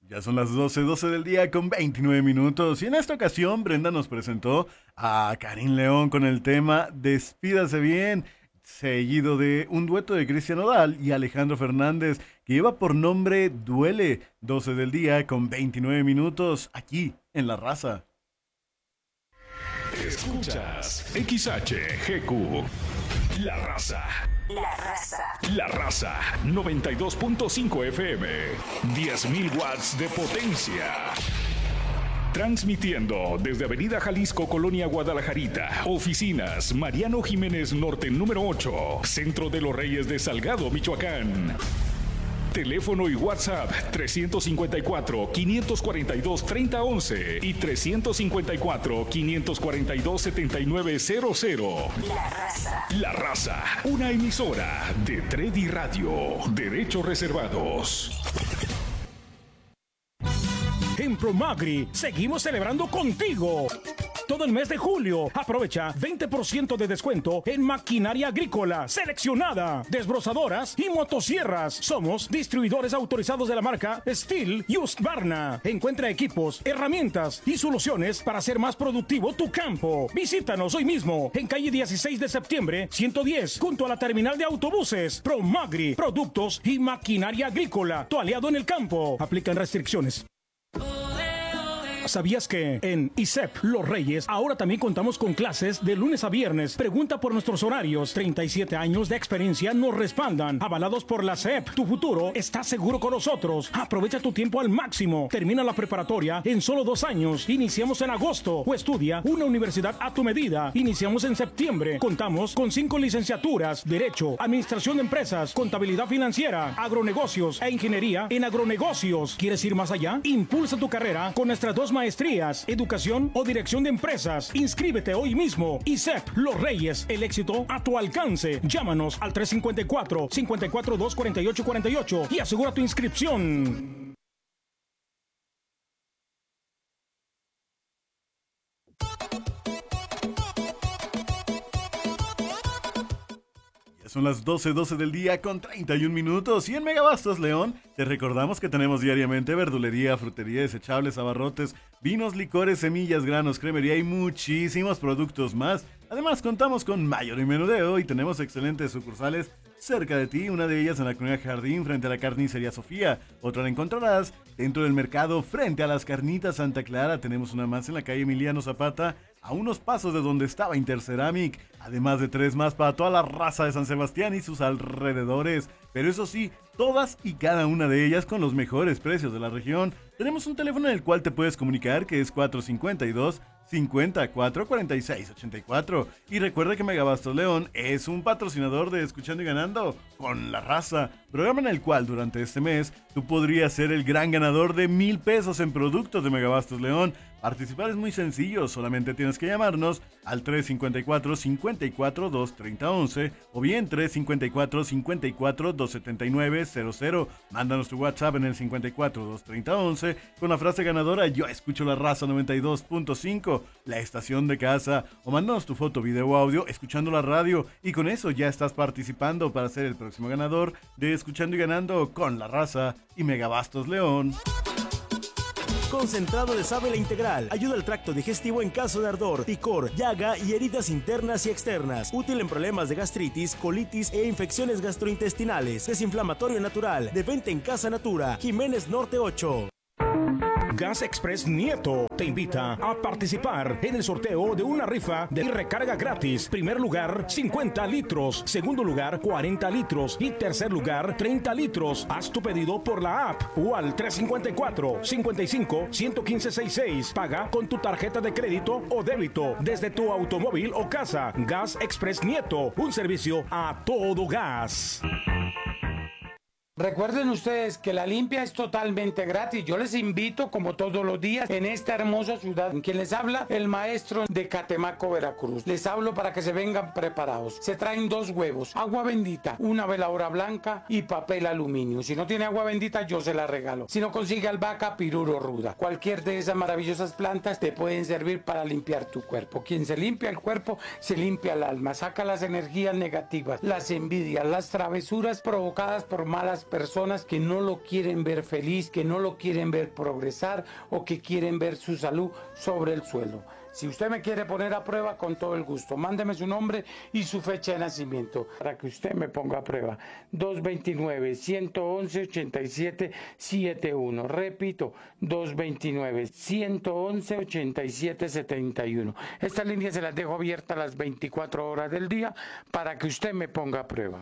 Ya son las 12:12 del día con 29 minutos y en esta ocasión Brenda nos presentó a Karin León con el tema Despídase bien, seguido de un dueto de Cristian Nodal y Alejandro Fernández que lleva por nombre Duele, 12 del día con 29 minutos aquí en La Raza. Escuchas XHGQ, La Raza. La Raza. La Raza, 92.5 FM, 10.000 watts de potencia. Transmitiendo desde Avenida Jalisco, Colonia Guadalajarita. Oficinas, Mariano Jiménez Norte, número 8, Centro de los Reyes de Salgado, Michoacán. Teléfono y WhatsApp 354-542-3011 y 354-542-7900. La Raza. La Raza, una emisora de Tredi Radio. Derechos reservados. En Promagri seguimos celebrando contigo. Todo el mes de julio, aprovecha 20% de descuento en maquinaria agrícola seleccionada, desbrozadoras y motosierras. Somos distribuidores autorizados de la marca Steel y Husqvarna. Encuentra equipos, herramientas y soluciones para hacer más productivo tu campo. Visítanos hoy mismo en calle 16 de septiembre, 110, junto a la terminal de autobuses. Promagri, productos y maquinaria agrícola. Tu aliado en el campo. Aplican restricciones. ¿Sabías que en ISEP Los Reyes ahora también contamos con clases de lunes a viernes? Pregunta por nuestros horarios. 37 años de experiencia nos respaldan. Avalados por la SEP. Tu futuro está seguro con nosotros. Aprovecha tu tiempo al máximo. Termina la preparatoria en solo 2 años. Iniciamos en agosto. O estudia una universidad a tu medida. Iniciamos en septiembre. Contamos con 5 licenciaturas: Derecho, Administración de Empresas, Contabilidad Financiera, Agronegocios e Ingeniería en Agronegocios. ¿Quieres ir más allá? Impulsa tu carrera con nuestras 2 maestrías, educación o dirección de empresas. Inscríbete hoy mismo. ISEP Los Reyes, el éxito a tu alcance. Llámanos al 354-542-4848 y asegura tu inscripción. Son las 12:12 del día con 31 minutos y en Megabastos León te recordamos que tenemos diariamente verdulería, frutería, desechables, abarrotes, vinos, licores, semillas, granos, cremería y muchísimos productos más. Además contamos con mayor y menudeo y tenemos excelentes sucursales cerca de ti, una de ellas en la Colonia Jardín frente a la Carnicería Sofía, otra la encontrarás dentro del mercado frente a las Carnitas Santa Clara, tenemos una más en la calle Emiliano Zapata, a unos pasos de donde estaba Interceramic, además de 3 más para toda la raza de San Sebastián y sus alrededores, pero eso sí, todas y cada una de ellas con los mejores precios de la región. Tenemos un teléfono en el cual te puedes comunicar que es 452-54-46-84 y recuerda que Megabastos León es un patrocinador de Escuchando y Ganando con La Raza, programa en el cual durante este mes tú podrías ser el gran ganador de 1,000 pesos en productos de Megabastos León. Participar es muy sencillo, solamente tienes que llamarnos al 354-54-230-11 o bien 354-54-279-00. Mándanos tu WhatsApp en el 54-230-11 con la frase ganadora "Yo escucho La Raza 92.5", la estación de casa, o mándanos tu foto, video o audio escuchando la radio y con eso ya estás participando para ser el próximo ganador de Escuchando y Ganando con La Raza y Megabastos León. Concentrado de sábila integral. Ayuda al tracto digestivo en caso de ardor, picor, llaga y heridas internas y externas. Útil en problemas de gastritis, colitis e infecciones gastrointestinales. Desinflamatorio natural. De venta en Casa Natura. Jiménez Norte 8. Gas Express Nieto te invita a participar en el sorteo de una rifa de recarga gratis. Primer lugar, 50 litros. Segundo lugar, 40 litros. Y tercer lugar, 30 litros. Haz tu pedido por la app o al 354-55-115-66. Paga con tu tarjeta de crédito o débito desde tu automóvil o casa. Gas Express Nieto, un servicio a todo gas. Recuerden ustedes que la limpia es totalmente gratis. Yo les invito, como todos los días, en esta hermosa ciudad. Quien les habla, el maestro de Catemaco, Veracruz. Les hablo para que se vengan preparados. Se traen 2 huevos, agua bendita, una veladora blanca y papel aluminio. Si no tiene agua bendita, yo se la regalo. Si no consigue albahaca, piruro ruda. Cualquier de esas maravillosas plantas te pueden servir para limpiar tu cuerpo. Quien se limpia el cuerpo, se limpia el alma. Saca las energías negativas, las envidias, las travesuras provocadas por malas personas que no lo quieren ver feliz, que no lo quieren ver progresar o que quieren ver su salud sobre el suelo. Si usted me quiere poner a prueba, con todo el gusto, mándeme su nombre y su fecha de nacimiento para que usted me ponga a prueba. 229-111-8771. Repito, 229-111-8771. Esta línea se las dejo abierta a las 24 horas del día para que usted me ponga a prueba.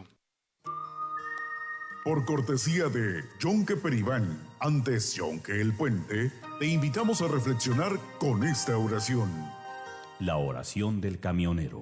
Por cortesía de Yonke Peribán, antes Yonke el Puente, te invitamos a reflexionar con esta oración. La oración del camionero.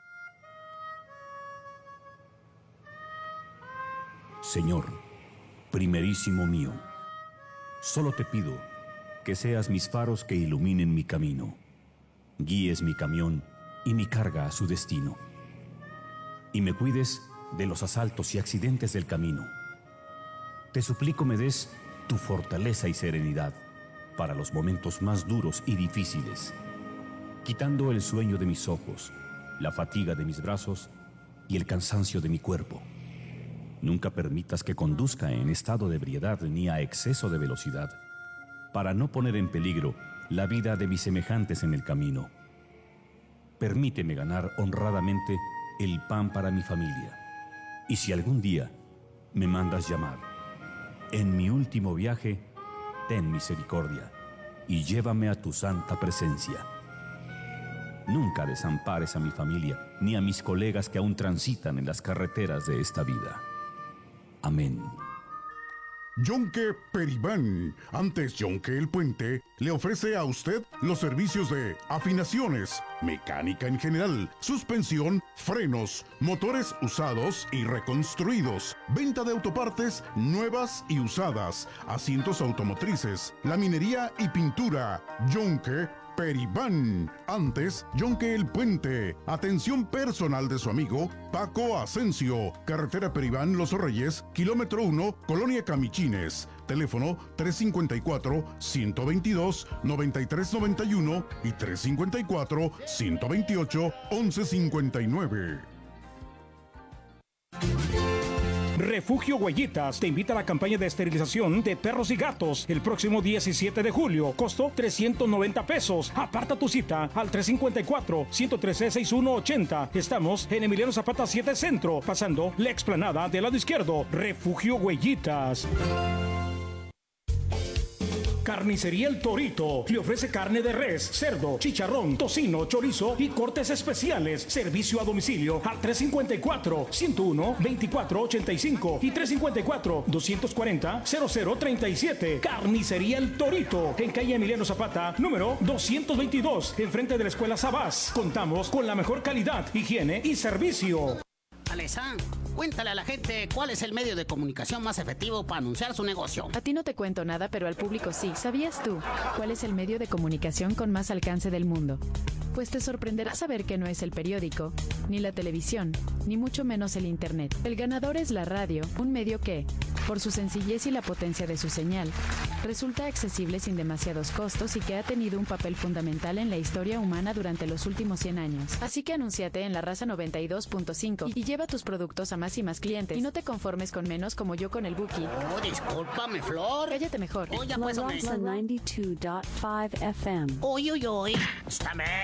Señor, primerísimo mío, solo te pido que seas mis faros que iluminen mi camino, guíes mi camión y mi carga a su destino, y me cuides de los asaltos y accidentes del camino. Te suplico me des tu fortaleza y serenidad para los momentos más duros y difíciles, quitando el sueño de mis ojos, la fatiga de mis brazos y el cansancio de mi cuerpo. Nunca permitas que conduzca en estado de ebriedad ni a exceso de velocidad, para no poner en peligro la vida de mis semejantes en el camino. Permíteme ganar honradamente el pan para mi familia. Y si algún día me mandas llamar, en mi último viaje, ten misericordia y llévame a tu santa presencia. Nunca desampares a mi familia ni a mis colegas que aún transitan en las carreteras de esta vida. Amén. Yonke Peribán, antes Yonke el Puente, le ofrece a usted los servicios de afinaciones, mecánica en general, suspensión, frenos, motores usados y reconstruidos, venta de autopartes nuevas y usadas, asientos automotrices, laminería y pintura. Yonke Peribán, antes Yonke el Puente. Atención personal de su amigo Paco Asensio, carretera Peribán Los Reyes, kilómetro 1, Colonia Camichines. Teléfono 354-122-9391 y 354-128-1159. Refugio Huellitas te invita a la campaña de esterilización de perros y gatos el próximo 17 de julio. Costo 390 pesos. Aparta tu cita al 354-113-6180. Estamos en Emiliano Zapata 7 Centro, pasando la explanada del lado izquierdo. Refugio Huellitas. Carnicería El Torito le ofrece carne de res, cerdo, chicharrón, tocino, chorizo y cortes especiales. Servicio a domicilio al 354-101-2485 y 354-240-0037. Carnicería El Torito, en calle Emiliano Zapata, número 222, enfrente de la Escuela Sabás. Contamos con la mejor calidad, higiene y servicio. Alessandro, cuéntale a la gente cuál es el medio de comunicación más efectivo para anunciar su negocio. A ti no te cuento nada, pero al público sí. ¿Sabías tú cuál es el medio de comunicación con más alcance del mundo? Pues te sorprenderá saber que no es el periódico, ni la televisión, ni mucho menos el internet. El ganador es la radio, un medio que, por su sencillez y la potencia de su señal, resulta accesible sin demasiados costos y que ha tenido un papel fundamental en la historia humana durante los últimos 100 años. Así que anúnciate en La Raza 92.5 y lleva tus productos a más y más clientes. Y no te conformes con menos como yo con el Buki. Oh, discúlpame, Flor. Cállate mejor. Oye, pues, La Raza 92.5 FM. Uy, uy, uy. Está bien.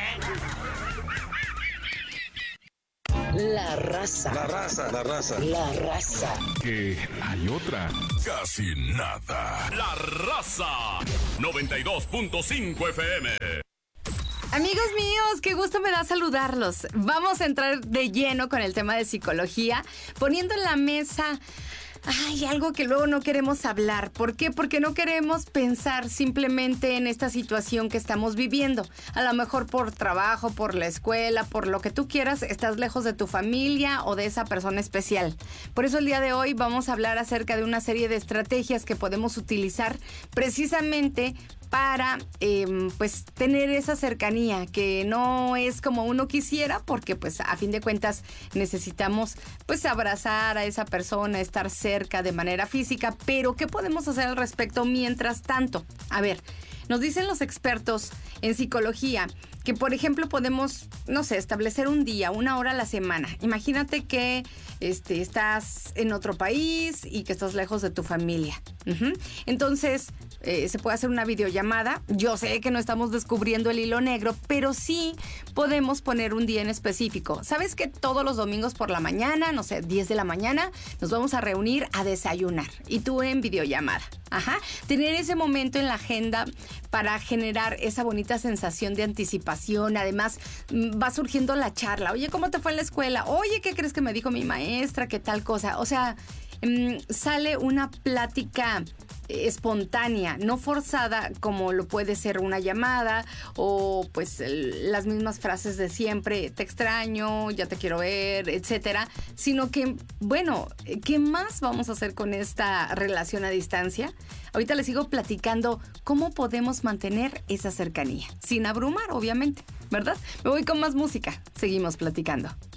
La raza. La raza. La raza. La raza. Que hay otra. Casi nada. La Raza 92.5 FM. Amigos míos, qué gusto me da saludarlos. Vamos a entrar de lleno con el tema de psicología, poniendo en la mesa algo que luego no queremos hablar. ¿Por qué? Porque no queremos pensar simplemente en esta situación que estamos viviendo. A lo mejor por trabajo, por la escuela, por lo que tú quieras, estás lejos de tu familia o de esa persona especial. Por eso el día de hoy vamos a hablar acerca de una serie de estrategias que podemos utilizar precisamente para pues tener esa cercanía que no es como uno quisiera, porque pues a fin de cuentas necesitamos pues abrazar a esa persona, estar cerca de manera física, pero ¿qué podemos hacer al respecto mientras tanto? A ver, nos dicen los expertos en psicología que por ejemplo podemos, no sé, establecer un día, 1 hora a la semana. Imagínate que estás en otro país y que estás lejos de tu familia. Entonces, se puede hacer una videollamada. Yo sé que no estamos descubriendo el hilo negro, pero sí podemos poner un día en específico. ¿Sabes que todos los domingos por la mañana, no sé, 10 de la mañana, nos vamos a reunir a desayunar? Y tú en videollamada. Tener ese momento en la agenda para generar esa bonita sensación de anticipación. Además, va surgiendo la charla. Oye, ¿cómo te fue en la escuela? Oye, ¿qué crees que me dijo mi maestra? ¿Qué tal cosa? O sea, sale una plática espontánea, no forzada como lo puede ser una llamada o pues las mismas frases de siempre, te extraño, ya te quiero ver, etcétera, sino que, bueno, ¿qué más vamos a hacer con esta relación a distancia? Ahorita les sigo platicando cómo podemos mantener esa cercanía, sin abrumar, obviamente, ¿verdad? Me voy con más música, seguimos platicando.